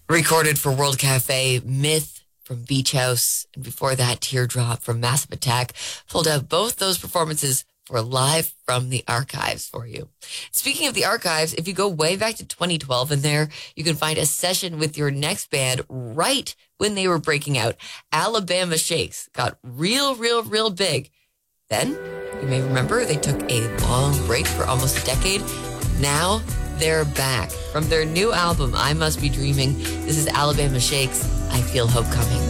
Recorded for World Cafe, Myth from Beach House, and before that, Teardrop from Massive Attack. Pulled out both those performances for live from the archives for you. Speaking of the archives, if you go way back to 2012 in there, you can find a session with your next band right when they were breaking out. Alabama Shakes got real big. Then, you may remember, they took a long break for almost a decade. Now, they're back. From their new album, I Must Be Dreaming, this is Alabama Shakes, I Feel Hope Coming.